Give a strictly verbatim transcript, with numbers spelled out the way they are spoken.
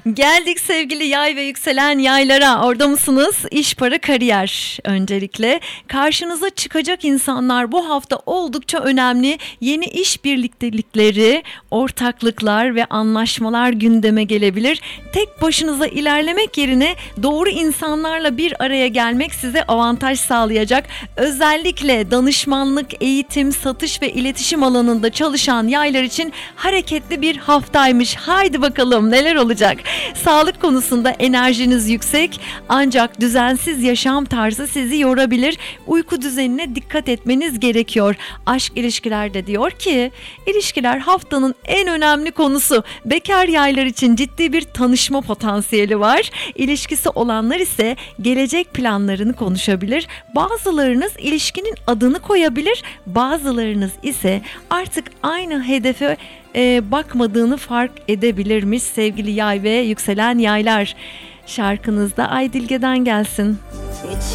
Geldik sevgili yay ve yükselen yaylara. Orada mısınız? İş, para, kariyer öncelikle. Karşınıza çıkacak insanlar bu hafta oldukça önemli. Yeni iş birliktelikleri, ortaklıklar ve anlaşmalar gündeme gelebilir. Tek başınıza ilerlemek yerine doğru insanlarla bir araya gelmek size avantaj sağlayacak. Özellikle danışmanlık, eğitim, satış ve iletişim alanında çalışan yaylar için hareketli bir haftaymış. Haydi bakalım neler olacak? Sağlık konusunda enerjiniz yüksek, ancak düzensiz yaşam tarzı sizi yorabilir. Uyku düzenine dikkat etmeniz gerekiyor. Aşk ilişkilerde diyor ki, ilişkiler haftanın en önemli konusu. Bekar yaylar için ciddi bir tanışma potansiyeli var. İlişkisi olanlar ise gelecek planlarını konuşabilir. Bazılarınız ilişkinin adını koyabilir, bazılarınız ise artık aynı hedefe e, bakmadığını fark edebilirmiş sevgili yay ve yükselen yaylar. Şarkınız da Aydilge'den gelsin. Hiç